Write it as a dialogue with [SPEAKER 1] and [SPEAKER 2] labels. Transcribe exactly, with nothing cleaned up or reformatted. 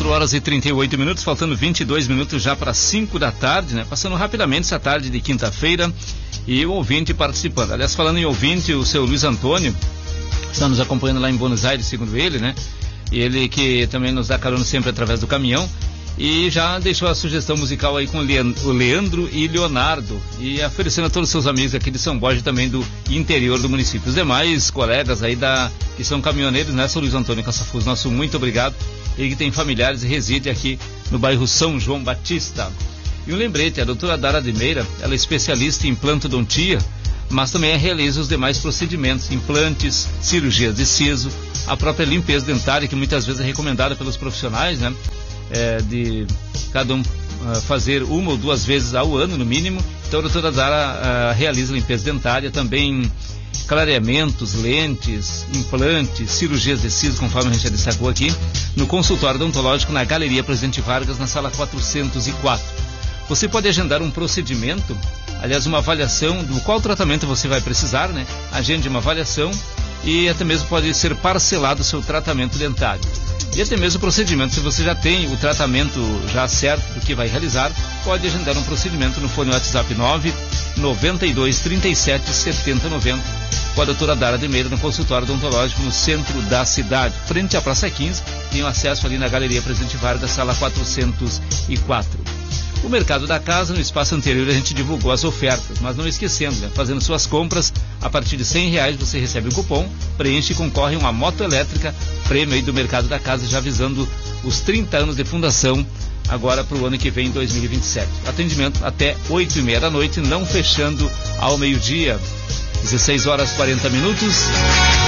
[SPEAKER 1] quatro horas e trinta e oito minutos, faltando vinte e dois minutos já para cinco da tarde, né? Passando rapidamente essa tarde de quinta-feira e o ouvinte participando. Aliás, falando em ouvinte, o seu Luiz Antônio está nos acompanhando lá em Buenos Aires, segundo ele, né? E ele que também nos dá carona sempre através do caminhão. E já deixou a sugestão musical aí com o Leandro e Leonardo, e oferecendo a todos os seus amigos aqui de São Borja, também do interior do município. Os demais colegas aí da, que são caminhoneiros, né, seu Luiz Antônio Caçafuz, nosso muito obrigado. Ele que tem familiares e reside aqui no bairro São João Batista. E um lembrete, a doutora Dara de Meira, ela é especialista em implantodontia, mas também realiza os demais procedimentos, implantes, cirurgias de siso, a própria limpeza dentária, que muitas vezes é recomendada pelos profissionais, né? É, de cada um uh, fazer uma ou duas vezes ao ano, no mínimo. Então a doutora Dara uh, realiza limpeza dentária, também clareamentos, lentes, implantes, cirurgias de siso, conforme a gente já destacou aqui, no consultório odontológico na Galeria Presidente Vargas, na sala quatrocentos e quatro. Você pode agendar um procedimento, aliás, uma avaliação do qual tratamento você vai precisar, né? Agende uma avaliação e até mesmo pode ser parcelado o seu tratamento dentário. E até mesmo o procedimento, se você já tem o tratamento já certo do que vai realizar, pode agendar um procedimento no fone WhatsApp nove nove dois, três sete, sete zero nove zero com a doutora Dara de Meira no consultório odontológico no centro da cidade, frente à Praça quinze, tem o acesso ali na Galeria Presidente Vargas, sala quatrocentos e quatro. O mercado da casa, no espaço anterior a gente divulgou as ofertas, mas não esquecendo, né? Fazendo suas compras, a partir de cem reais você recebe um cupom, preenche e concorre a uma moto elétrica, prêmio aí do mercado da casa, já visando os trinta anos de fundação, agora para o ano que vem, dois mil e vinte e sete. Atendimento até oito e meia da noite, não fechando ao meio-dia. dezesseis horas e quarenta minutos.